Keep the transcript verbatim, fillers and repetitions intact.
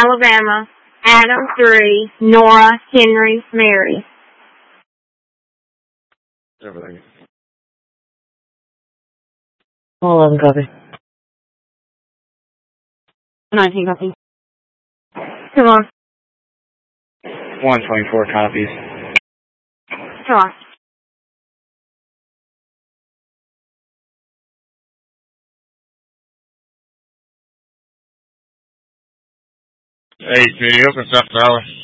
Alabama. Adam, three. Nora, Henry, Mary. Everything. eleven copy. nineteen copy. Come on. one twenty-four copies. Come on. Hey, can you open South Valley?